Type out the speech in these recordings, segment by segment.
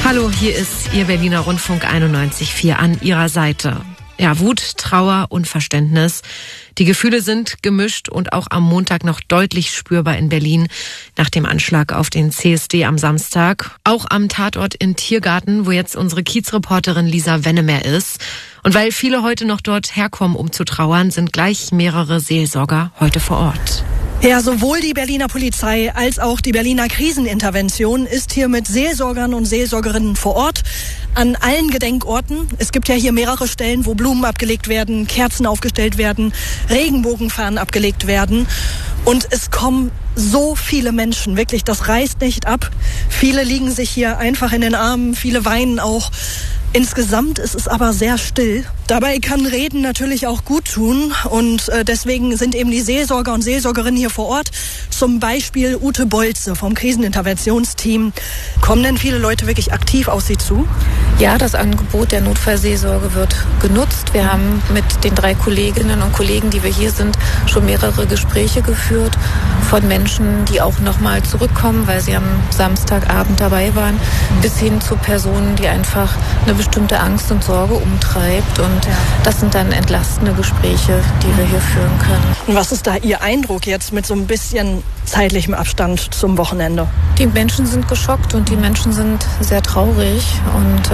Hallo, hier ist Ihr Berliner Rundfunk 91.4 an Ihrer Seite. Ja, Wut, Trauer und Verständnis. Die Gefühle sind gemischt und auch am Montag noch deutlich spürbar in Berlin nach dem Anschlag auf den CSD am Samstag. Auch am Tatort in Tiergarten, wo jetzt unsere Kiezreporterin Lisa Wennemer ist. Und weil viele heute noch dort herkommen, um zu trauern, sind gleich mehrere Seelsorger heute vor Ort. Ja, sowohl die Berliner Polizei als auch die Berliner Krisenintervention ist hier mit Seelsorgern und Seelsorgerinnen vor Ort an allen Gedenkorten. Es gibt ja hier mehrere Stellen, wo Blumen abgelegt werden, Kerzen aufgestellt werden, Regenbogenfahnen abgelegt werden. Und es kommen so viele Menschen, wirklich, das reißt nicht ab. Viele liegen sich hier einfach in den Armen, viele weinen auch. Insgesamt ist es aber sehr still. Dabei kann Reden natürlich auch gut tun und deswegen sind eben die Seelsorger und Seelsorgerinnen hier vor Ort. Zum Beispiel Ute Bolze vom Kriseninterventionsteam. Kommen denn viele Leute wirklich aktiv auf Sie zu? Ja, das Angebot der Notfallseelsorge wird genutzt. Wir haben mit den 3 Kolleginnen und Kollegen, die wir hier sind, schon mehrere Gespräche geführt von Menschen, die auch nochmal zurückkommen, weil sie am Samstagabend dabei waren, bis hin zu Personen, die einfach eine bestimmte Angst und Sorge umtreibt. Und das sind dann entlastende Gespräche, die wir hier führen können. Und was ist da Ihr Eindruck jetzt mit so ein bisschen zeitlichem Abstand zum Wochenende? Die Menschen sind geschockt und die Menschen sind sehr traurig und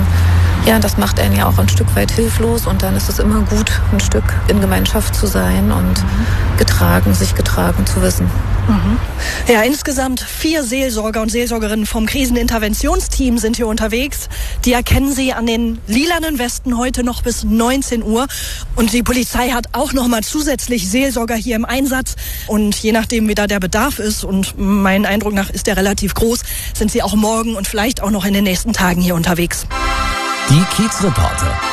das macht einen ja auch ein Stück weit hilflos und dann ist es immer gut, ein Stück in Gemeinschaft zu sein und sich getragen zu wissen. Ja, insgesamt 4 Seelsorger und Seelsorgerinnen vom Kriseninterventionsteam sind hier unterwegs. Die erkennen Sie an den lilanen Westen heute noch bis 19 Uhr. Und die Polizei hat auch noch mal zusätzlich Seelsorger hier im Einsatz. Und je nachdem, wie da der Bedarf ist, und meinem Eindruck nach ist der relativ groß, sind sie auch morgen und vielleicht auch noch in den nächsten Tagen hier unterwegs. Die Kiezreporter.